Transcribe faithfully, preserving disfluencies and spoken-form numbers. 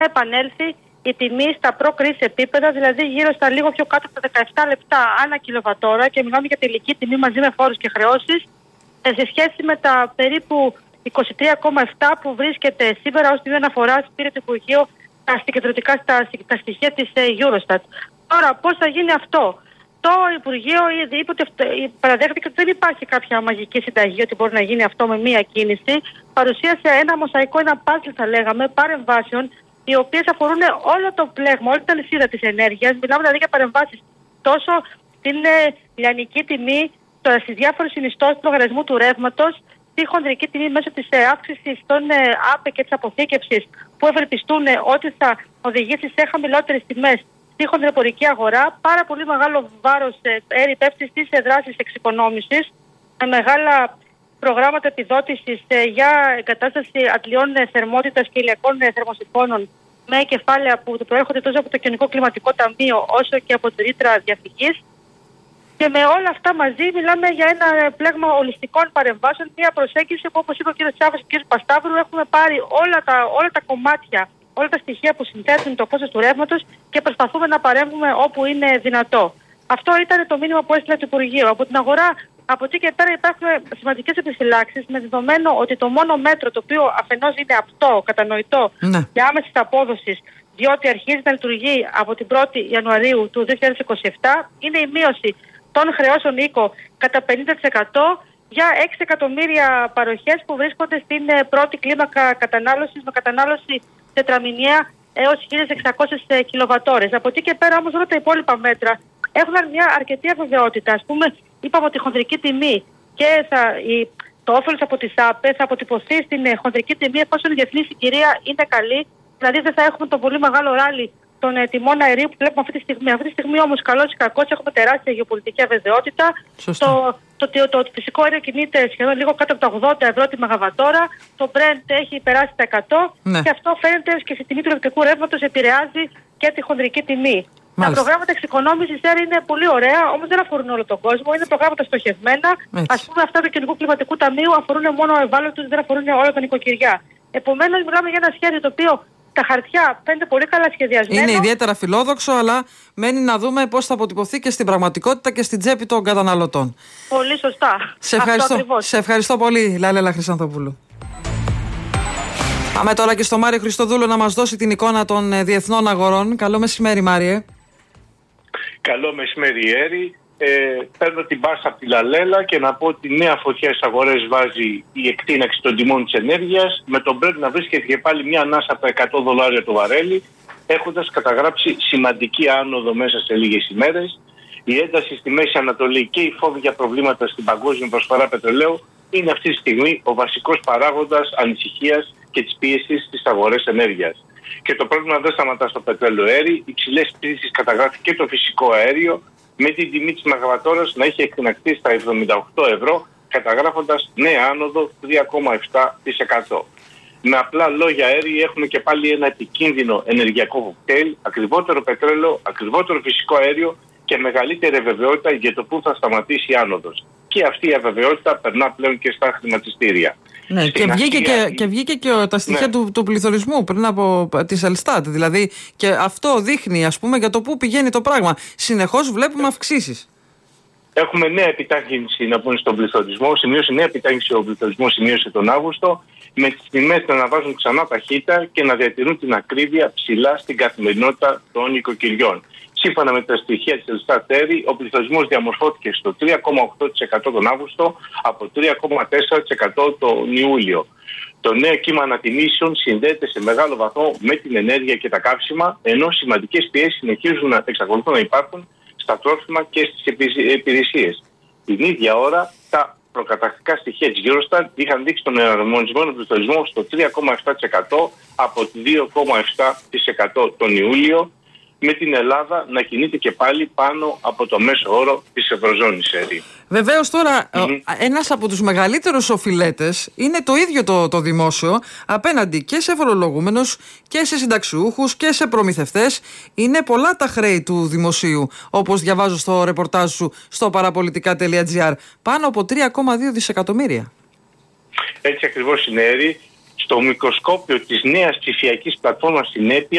θα επανέλθει η τιμή στα προ-κρίση επίπεδα, δηλαδή γύρω στα λίγο πιο κάτω από τα δεκαεπτά λεπτά ανά κιλοβατόρα, και μιλάμε για τελική τιμή μαζί με φόρους και χρεώσεις, σε σχέση με τα περίπου είκοσι τρία κόμμα επτά που βρίσκεται σήμερα ως τιμή αναφοράς, πήρε το Υπουργείο τα συγκεντρωτικά στα, τα στοιχεία της Eurostat. Τώρα, πώς θα γίνει αυτό? Το Υπουργείο είπε ότι παραδέχτηκε ότι δεν υπάρχει κάποια μαγική συνταγή ότι μπορεί να γίνει αυτό με μία κίνηση. Παρουσίασε ένα μοσαϊκό, ένα παζλ θα λέγαμε, παρεμβάσεων, οι οποίες αφορούν όλο το πλέγμα, όλη την αλυσίδα της ενέργειας. Μιλάμε δηλαδή για παρεμβάσεις τόσο στην ε, λιανική τιμή, στις διάφορες συνιστώσεις του λογαριασμού του ρεύματος, στη χονδρική τιμή μέσω της ε, αύξησης των ε, ΑΠΕ και της αποθήκευσης, που ευελπιστούν ε, ότι θα οδηγήσει σε χαμηλότερες τιμές στη χονδρεπορική αγορά. Πάρα πολύ μεγάλο βάρος έρει πέφτει στις δράσεις εξοικονόμησης, με μεγάλα προγράμματα επιδότησης ε, για εγκατάσταση αντλιών ε, θερμότητας και ηλιακών ε, θερμοσυφώνων, με κεφάλαια που προέρχονται τόσο από το Κοινωνικό Κλιματικό Ταμείο όσο και από τη ρήτρα διαφυγής. Και με όλα αυτά μαζί μιλάμε για ένα πλέγμα ολιστικών παρεμβάσεων, μια προσέγγιση που, όπως είπε ο κ. Τσάβας και ο κ. Πασταύρου, έχουμε πάρει όλα τα, όλα τα κομμάτια, όλα τα στοιχεία που συνθέτουν το κόστος του ρεύματος και προσπαθούμε να παρέμβουμε όπου είναι δυνατό. Αυτό ήταν το μήνυμα που έστειλε το Υπουργείο. Από την αγορά, από εκεί και πέρα υπάρχουν σημαντικές επιφυλάξεις, με δεδομένο ότι το μόνο μέτρο το οποίο αφενός είναι απτό, κατανοητό ναι. και άμεσης απόδοσης, διότι αρχίζει να λειτουργεί από την πρώτη Ιανουαρίου του δύο χιλιάδες είκοσι επτά, είναι η μείωση των χρεώσεων οίκο κατά πενήντα τοις εκατό για έξι εκατομμύρια παροχές που βρίσκονται στην πρώτη κλίμακα κατανάλωσης, με κατανάλωση τετραμηνιαία έως χίλια εξακόσιες κιλοβατόρες. Από εκεί και πέρα όμως όλα τα υπόλοιπα μέτρα έχουν μια αρκετή αβεβαιότητα. Ας πούμε, είπαμε ότι η χονδρική τιμή και θα, η, το όφελος από τις ΑΠΕ θα αποτυπωθεί στην χονδρική τιμή εφόσον η διεθνή συγκυρία είναι καλή, δηλαδή δεν θα έχουμε το πολύ μεγάλο ράλι των ε, τιμών αερίου που βλέπουμε αυτή τη στιγμή. Αυτή τη στιγμή όμως, καλώς ή κακώς, έχουμε τεράστια γεωπολιτική αβεβαιότητα. Το, το, το, το, το φυσικό αέριο κινείται σχεδόν λίγο κάτω από τα ογδόντα ευρώ τη μεγαβατόρα. Το Brent έχει περάσει τα εκατό ναι. και αυτό φαίνεται και στη τιμή του ηλεκτρικού ρεύματος, επηρεάζει και τη χονδρική τιμή. Μάλιστα. Τα προγράμματα εξοικονόμησης είναι πολύ ωραία, όμως δεν αφορούν όλο τον κόσμο. Είναι προγράμματα στοχευμένα. Ας πούμε, αυτά του Κοινωνικού Κλιματικού Ταμείου αφορούν μόνο ευάλωτους, δεν αφορούν όλα τα νοικοκυριά. Επομένως, μιλάμε για ένα σχέδιο το οποίο τα χαρτιά φαίνεται πολύ καλά σχεδιασμένο. Είναι ιδιαίτερα φιλόδοξο, αλλά μένει να δούμε πώς θα αποτυπωθεί και στην πραγματικότητα και στην τσέπη των καταναλωτών. Πολύ σωστά. Σε ευχαριστώ, σε ευχαριστώ πολύ, Λαλέλα Χρυσανθοπούλου. Πάμε τώρα και στο Μάριο Χριστοδούλου να μας δώσει την εικόνα των διεθνών αγορών. Καλό μεσημέρι, Μάριε. Καλό μεσημέρι, Έρη. Ε, παίρνω την μπάσα από τη Λαλέλα και να πω ότι νέα φωτιά στις αγορές βάζει η εκτείναξη των τιμών της ενέργειας, με τον Brent να βρίσκεται και πάλι μια ανάσα από τα εκατό δολάρια το βαρέλι, έχοντας καταγράψει σημαντική άνοδο μέσα σε λίγες ημέρες. Η ένταση στη Μέση Ανατολή και η φόβη για προβλήματα στην παγκόσμια προσφορά πετρελαίου είναι αυτή τη στιγμή ο βασικός παράγοντας ανησυχίας και της πίεσης στις αγορές ενέργειας. Και το πρόβλημα δεν σταματά στο πετρέλαιο αέρι, υψηλές πτήσεις καταγράφει και το φυσικό αέριο, με την τιμή της μεγαβατόρας να είχε εκτιναχθεί στα εβδομήντα οκτώ ευρώ, καταγράφοντας νέα άνοδο τρία κόμμα επτά τοις εκατό. Με απλά λόγια, αέρι έχουμε και πάλι ένα επικίνδυνο ενεργειακό κοκτέιλ, ακριβότερο πετρέλαιο, ακριβότερο φυσικό αέριο και μεγαλύτερη αβεβαιότητα για το πού θα σταματήσει η άνοδος. Και αυτή η αβεβαιότητα περνά πλέον και στα χρηματιστήρια. Ναι, και βγήκε, Ασία... και, και βγήκε και τα στοιχεία ναι. του, του πληθωρισμού πριν από τη Ελστάτ. Δηλαδή, και αυτό δείχνει, ας πούμε, για το πού πηγαίνει το πράγμα. Συνεχώς βλέπουμε αυξήσεις. Έχουμε νέα επιτάχυνση να πούμε στον πληθωρισμό. Σημείωσε νέα επιτάχυνση ο πληθωρισμός, σημείωσε τον Αύγουστο, με τις τιμές να αναβάζουν ξανά ταχύτητα και να διατηρούν την ακρίβεια ψηλά στην καθημερινότητα των οικοκυριών. Σύμφωνα με τα στοιχεία της Ελστάτ, ο πληθωρισμός διαμορφώθηκε στο τρία κόμμα οκτώ τοις εκατό τον Αύγουστο από τρία κόμμα τέσσερα τοις εκατό τον Ιούλιο. Το νέο κύμα ανατιμήσεων συνδέεται σε μεγάλο βαθμό με την ενέργεια και τα καύσιμα, ενώ σημαντικές πιέσεις συνεχίζουν να εξακολουθούν να υπάρχουν στα τρόφιμα και στις υπηρεσίες. Την ίδια ώρα, τα προκαταρκτικά στοιχεία της Eurostat είχαν δείξει τον εναρμονισμένο πληθωρισμό στο τρία κόμμα επτά τοις εκατό από δύο κόμμα επτά τοις εκατό τον Ιούλιο, με την Ελλάδα να κινείται και πάλι πάνω από το μέσο όρο της Ευρωζώνης. Βεβαίως τώρα mm-hmm. ένας από τους μεγαλύτερους οφειλέτες είναι το ίδιο το, το δημόσιο απέναντι και σε φορολογούμενους και σε συνταξιούχους και σε προμηθευτές. Είναι πολλά τα χρέη του δημοσίου, όπως διαβάζω στο ρεπορτάζ σου στο παραπολιτικά τελεία τζι άρ. Πάνω από τρία κόμμα δύο δισεκατομμύρια. Έτσι ακριβώς είναι, Έρη. στο μικροσκόπιο της νέας ψηφιακής πλατφόρμας Συνέπεια